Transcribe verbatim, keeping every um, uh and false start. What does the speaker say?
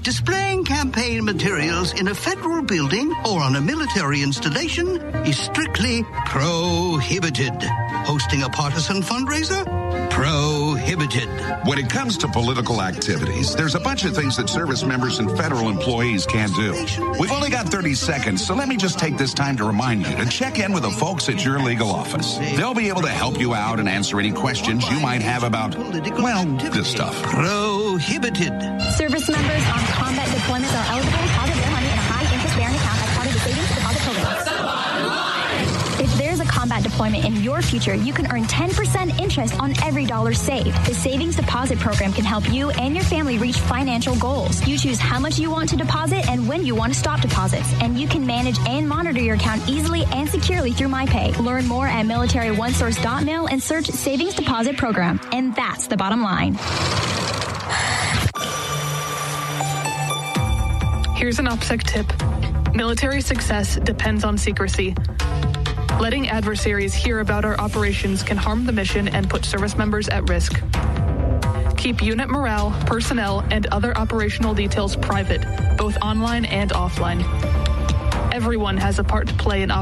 Displaying campaign materials in a federal building or on a military installation is strictly prohibited. Hosting a partisan fundraiser? Prohibited. When it comes to political activities, there's a bunch of things that service members and federal employees can't do. We've only got thirty seconds, so let me just take this time to remind you to check in with the folks at your legal office. They'll be able to help you out and answer any questions you might have about, well, this stuff. Prohibited. Service members on combat deployments are eligible to deposit their money in a high-interest-bearing account as part of the savings deposit program. If there's a combat deployment in your future, you can earn ten percent interest on every dollar saved. The savings deposit program can help you and your family reach financial goals. You choose how much you want to deposit and when you want to stop deposits. And you can manage and monitor your account easily and securely through MyPay. Learn more at military one source dot mil and search Savings Deposit Program. And that's the bottom line. Here's an OPSEC tip. Military success depends on secrecy. Letting adversaries hear about our operations can harm the mission and put service members at risk. Keep unit morale, personnel, and other operational details private, both online and offline. Everyone has a part to play in operations.